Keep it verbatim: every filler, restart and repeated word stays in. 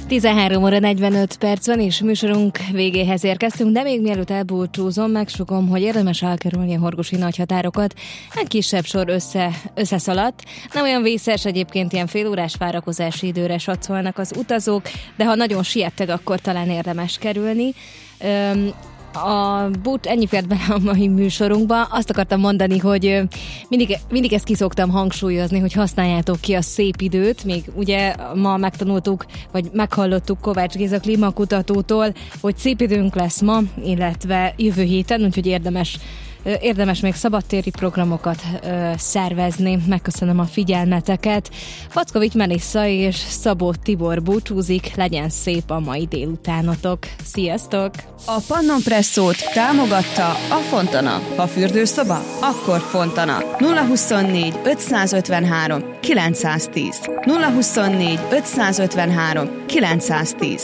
tizenhárom óra negyvenöt perc van, és műsorunk végéhez érkeztünk, de még mielőtt elbúcsúzom, megsukom, hogy érdemes elkerülni a horgosi nagyhatárokat. Egy kisebb sor össze, összeszaladt. Nem olyan vészes, egyébként ilyen félórás várakozási időre satszolnak az utazók, de ha nagyon siettek, akkor talán érdemes kerülni. Öm, A bút ennyi fért bele a mai műsorunkba. Azt akartam mondani, hogy mindig, mindig ezt ki szoktam hangsúlyozni, hogy használjátok ki a szép időt. Még ugye ma megtanultuk, vagy meghallottuk Kovács Géza klímakutatótól, hogy szép időnk lesz ma, illetve jövő héten, úgyhogy érdemes Érdemes még szabadtéri programokat ö, szervezni. Megköszönöm a figyelmeteket. Fackovics Melissa és Szabó Tibor búcsúzik. Legyen szép a mai délutánotok. Sziasztok! A Pannon Presszót támogatta a Fontana. Ha fürdőszoba, akkor Fontana. nulla huszonnégy ötszázötvenhárom kilencszáztíz nulla huszonnégy ötszázötvenhárom kilencszáztíz